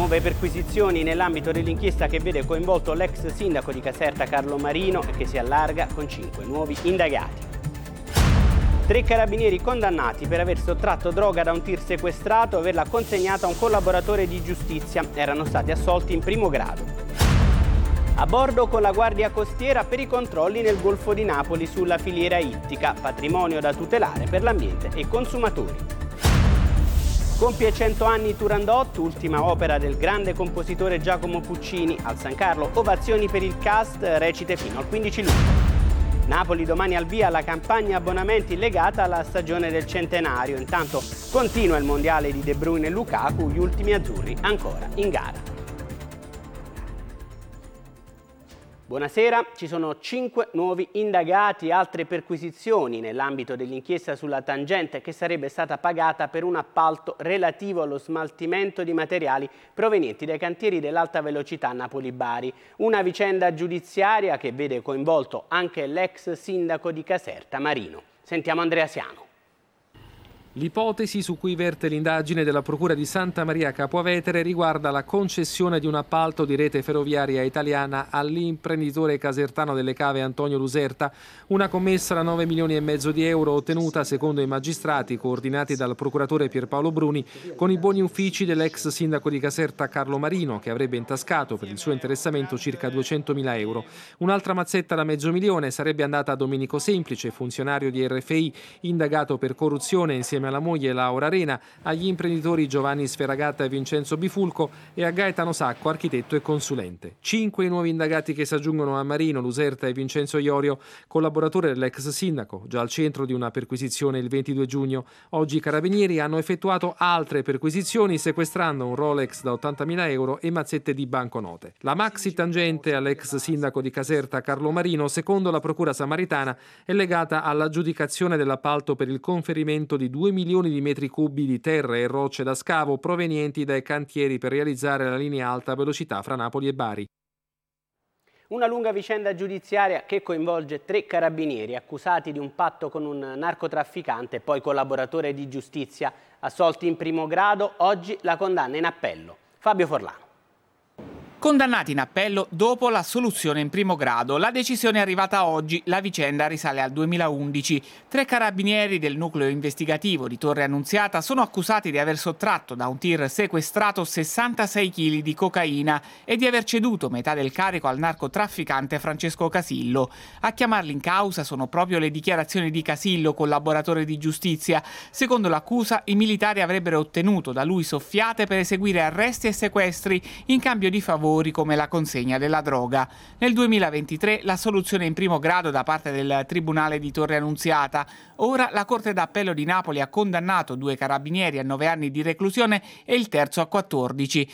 Nuove perquisizioni nell'ambito dell'inchiesta che vede coinvolto l'ex sindaco di Caserta Carlo Marino e che si allarga con 5 nuovi indagati. 3 carabinieri condannati per aver sottratto droga da un tir sequestrato e averla consegnata a un collaboratore di giustizia. Erano stati assolti in primo grado. A bordo con la Guardia Costiera per i controlli nel Golfo di Napoli sulla filiera ittica, patrimonio da tutelare per l'ambiente e i consumatori. Compie 100 anni Turandot, ultima opera del grande compositore Giacomo Puccini. Al San Carlo ovazioni per il cast, recite fino al 15 luglio. Napoli domani al via la campagna abbonamenti legata alla stagione del centenario. Intanto continua il mondiale di De Bruyne e Lukaku, gli ultimi azzurri ancora in gara. Buonasera, ci sono 5 nuovi indagati, altre perquisizioni nell'ambito dell'inchiesta sulla tangente che sarebbe stata pagata per un appalto relativo allo smaltimento di materiali provenienti dai cantieri dell'alta velocità Napoli-Bari. Una vicenda giudiziaria che vede coinvolto anche l'ex sindaco di Caserta Marino. Sentiamo Andrea Siano. L'ipotesi su cui verte l'indagine della Procura di Santa Maria Capua Vetere riguarda la concessione di un appalto di rete ferroviaria italiana all'imprenditore casertano delle cave Antonio Luserta, una commessa da 9 milioni e mezzo di euro ottenuta secondo i magistrati coordinati dal procuratore Pierpaolo Bruni con i buoni uffici dell'ex sindaco di Caserta Carlo Marino, che avrebbe intascato per il suo interessamento circa 200.000 euro. Un'altra mazzetta da $500.000 sarebbe andata a Domenico Semplice, funzionario di RFI, indagato per corruzione insieme alla moglie Laura Arena, agli imprenditori Giovanni Sferragata e Vincenzo Bifulco e a Gaetano Sacco, architetto e consulente. 5 i nuovi indagati che si aggiungono a Marino, Luserta e Vincenzo Iorio, collaboratore dell'ex sindaco, già al centro di una perquisizione il 22 giugno. Oggi i carabinieri hanno effettuato altre perquisizioni sequestrando un Rolex da 80.000 euro e mazzette di banconote. La maxi tangente all'ex sindaco di Caserta Carlo Marino, secondo la Procura Samaritana, è legata all'aggiudicazione dell'appalto per il conferimento di 2 milioni di metri cubi di terra e rocce da scavo provenienti dai cantieri per realizzare la linea alta velocità fra Napoli e Bari. Una lunga vicenda giudiziaria che coinvolge 3 carabinieri accusati di un patto con un narcotrafficante e poi collaboratore di giustizia. Assolti in primo grado, oggi la condanna in appello. Fabio Forlano. Condannati in appello dopo l'assoluzione in primo grado. La decisione è arrivata oggi, la vicenda risale al 2011. 3 carabinieri del nucleo investigativo di Torre Annunziata sono accusati di aver sottratto da un tir sequestrato 66 kg di cocaina e di aver ceduto metà del carico al narcotrafficante Francesco Casillo. A chiamarli in causa sono proprio le dichiarazioni di Casillo, collaboratore di giustizia. Secondo l'accusa, i militari avrebbero ottenuto da lui soffiate per eseguire arresti e sequestri in cambio di favori come la consegna della droga. Nel 2023 la soluzione in primo grado da parte del Tribunale di Torre Annunziata. Ora la Corte d'Appello di Napoli ha condannato 2 carabinieri a 9 anni di reclusione e il terzo a 14.